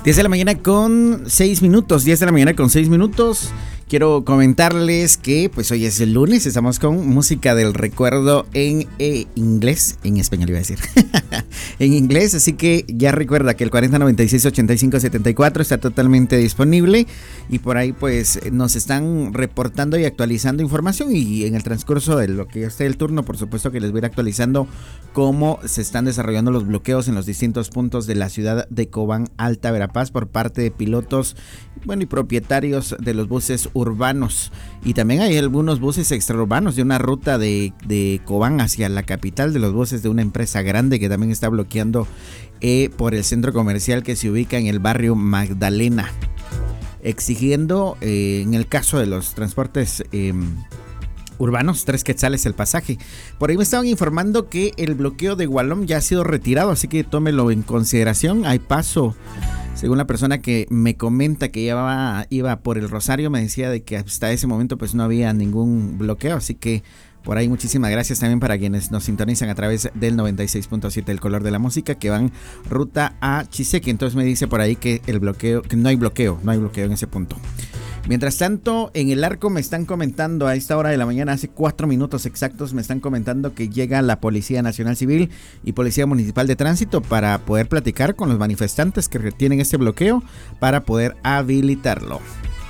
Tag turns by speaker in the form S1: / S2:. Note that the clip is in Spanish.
S1: 10 de la mañana con 6 minutos, 10 de la mañana con 6 minutos. Quiero comentarles que pues hoy es el lunes, estamos con música del recuerdo en inglés, en español iba a decir, en inglés, así que ya recuerda que el 4096-8574 está totalmente disponible y por ahí pues nos están reportando y actualizando información y en el transcurso de lo que esté el turno, por supuesto que les voy a ir actualizando cómo se están desarrollando los bloqueos en los distintos puntos de la ciudad de Cobán, Alta Verapaz por parte de pilotos, bueno, y propietarios de los buses urbanos, y también hay algunos buses extraurbanos de una ruta de Cobán hacia la capital, de los buses de una empresa grande que también está bloqueando por el centro comercial que se ubica en el barrio Magdalena, exigiendo en el caso de los transportes urbanos 3 quetzales el pasaje. Por ahí me estaban informando que el bloqueo de Gualom ya ha sido retirado, así que tómelo en consideración. Hay paso. Según la persona que me comenta que iba por el Rosario, me decía de que hasta ese momento pues no había ningún bloqueo, así que por ahí muchísimas gracias también para quienes nos sintonizan a través del 96.7 El Color de la Música, que van ruta a Chisequi. Entonces me dice por ahí que el bloqueo, que no hay bloqueo en ese punto. Mientras tanto, en el Arco me están comentando a esta hora de la mañana, hace 4 minutos exactos, me están comentando que llega la Policía Nacional Civil y Policía Municipal de Tránsito para poder platicar con los manifestantes que tienen este bloqueo para poder habilitarlo.